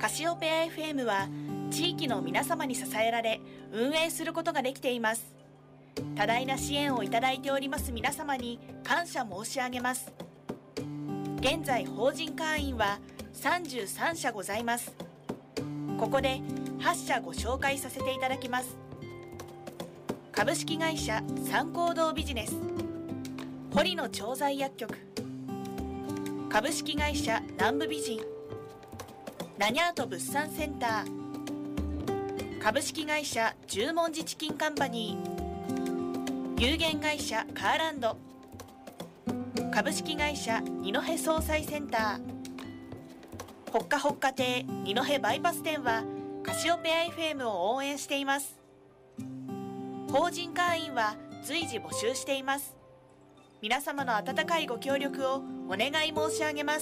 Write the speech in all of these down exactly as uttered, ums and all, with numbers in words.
カシオペア エフエム は地域の皆様に支えられ運営することができています。多大な支援をいただいております皆様に感謝申し上げます。現在法人会員はさんじゅうさんしゃございます。ここではっしゃご紹介させていただきます。株式会社三光堂ビジネス、堀野調剤薬局、株式会社南部美人、ラニャート物産センター、株式会社十文字チキンカンパニー、有限会社カーランド、株式会社二戸総裁センター、ほっかほっか亭二戸バイパス店はカシオペア エフエム を応援しています。法人会員は随時募集しています。皆様の温かいご協力をお願い申し上げます。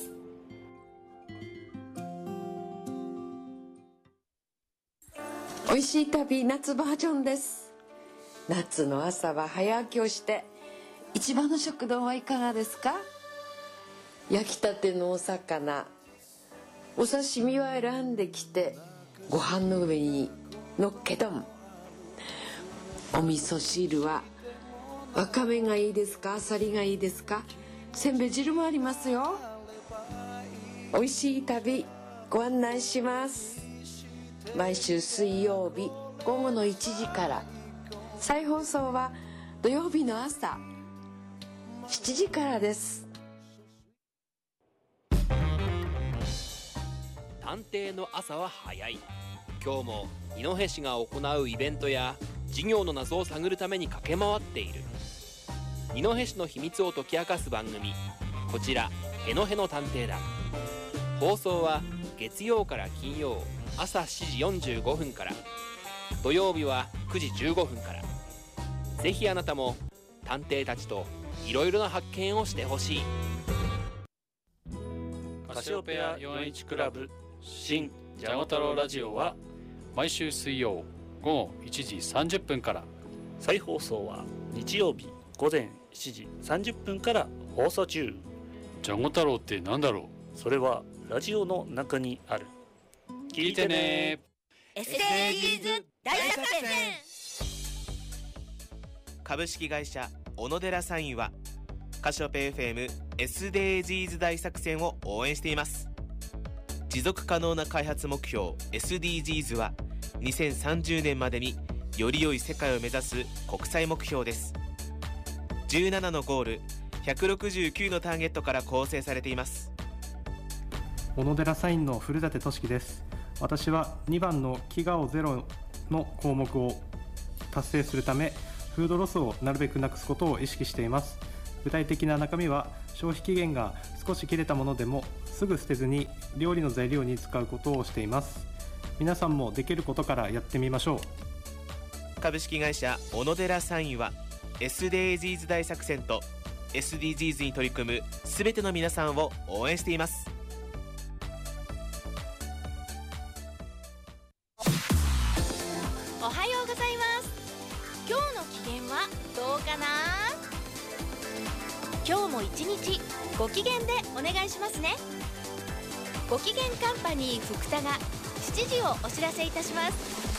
おいしい旅夏バージョンです。夏の朝は早起きをして市場の食堂はいかがですか？焼きたてのお魚、お刺身は選んできてご飯の上にのっけ丼、お味噌汁はわかめがいいですか、あさりがいいですか、せんべい汁もありますよ。おいしい旅ご案内します。毎週水曜日午後のいちじから、再放送は土曜日の朝しちじからです。 探偵の朝は早い。今日も二戸市が行うイベントや事業の謎を探るために駆け回っている。二戸市の秘密を解き明かす番組、こちらへのへの探偵団。放送は月曜から金曜朝しちじよんじゅうごふんから、土曜日はくじじゅうごふんから。ぜひあなたも探偵たちといろいろな発見をしてほしい。 カシオペアよんじゅういちクラブ新ジャゴ太郎ラジオは毎週水曜午後いちじさんじゅっぷんから、 再放送は日曜日午前しちじさんじゅっぷんから放送中。 ジャゴ太郎ってなんだろう？それはラジオの中にある。聞いてね。 エスディージーズ 大作戦。 株式会社小野寺サインはカシオペ エフエム エスディージーズ 大作戦を応援しています。持続可能な開発目標 エスディージーズ はにせんさんじゅうねんまでにより良い世界を目指す国際目標です。じゅうななのゴール、ひゃくろくじゅうきゅうのターゲットから構成されています。 小野寺サインの古舘俊樹です。私はにばんの飢餓をゼロの項目を達成するため、フードロスをなるべくなくすことを意識しています。具体的な中身は、消費期限が少し切れたものでもすぐ捨てずに料理の材料に使うことをしています。皆さんもできることからやってみましょう。株式会社小野寺サインは エスディージーズ 大作戦と エスディージーズ に取り組むすべての皆さんを応援しています。 おはようございます。今日の機嫌はどうかな？今日も一日ご機嫌でお願いしますね。ご機嫌カンパニー福田がしちじをお知らせいたします。